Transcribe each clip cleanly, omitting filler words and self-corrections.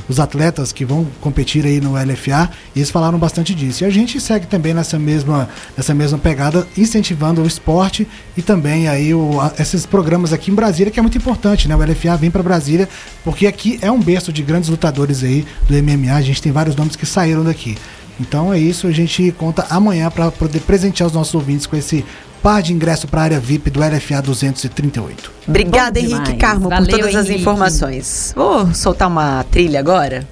os atletas que vão competir aí no LFA, e eles falaram bastante disso. E a gente segue também nessa mesma pegada, incentivando o esporte e também aí esses programas aqui em Brasília, que é muito importante, né? O LFA vem para Brasília, porque aqui é um berço de grandes lutadores aí do MMA, a gente tem vários nomes que saíram daqui. Então é isso, a gente conta amanhã para poder presentear os nossos ouvintes com esse par de ingresso para a área VIP do LFA 238. Obrigada, Henrique Carmo, por todas as informações. Vou soltar uma trilha agora.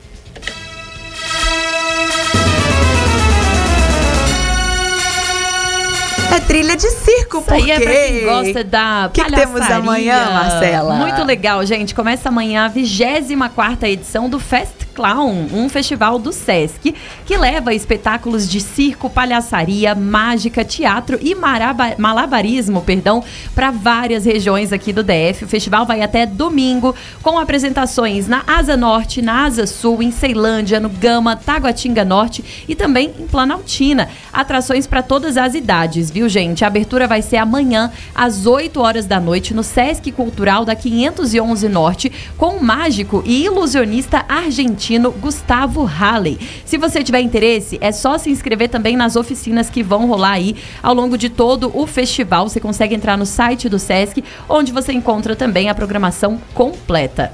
É trilha de circo, porque... Isso aí é pra quem gosta da palhaçaria. O que temos amanhã, Marcela? Muito legal, gente. Começa amanhã a 24ª edição do Fest Clown, um festival do Sesc, que leva espetáculos de circo, palhaçaria, mágica, teatro e malabarismo, para várias regiões aqui do DF. O festival vai até domingo, com apresentações na Asa Norte, na Asa Sul, em Ceilândia, no Gama, Taguatinga Norte e também em Planaltina. Atrações para todas as idades, viu, gente? A abertura vai ser amanhã, às 8 horas da noite, no Sesc Cultural da 511 Norte, com o mágico e ilusionista argentino Gustavo Halley. Se você tiver interesse, é só se inscrever também nas oficinas que vão rolar aí ao longo de todo o festival. Você consegue entrar no site do Sesc, onde você encontra também a programação completa.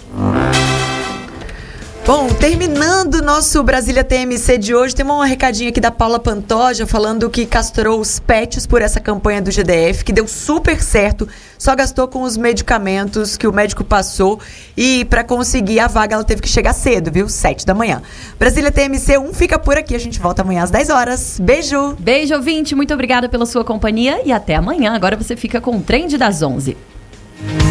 Bom, terminando o nosso Brasília TMC de hoje, tem um recadinho aqui da Paula Pantoja falando que castrou os pets por essa campanha do GDF, que deu super certo, só gastou com os medicamentos que o médico passou e para conseguir a vaga ela teve que chegar cedo, viu? 7 da manhã. Brasília TMC 1 fica por aqui, a gente volta amanhã às 10 horas. Beijo! Beijo, ouvinte, muito obrigada pela sua companhia e até amanhã. Agora você fica com o Trend das 11.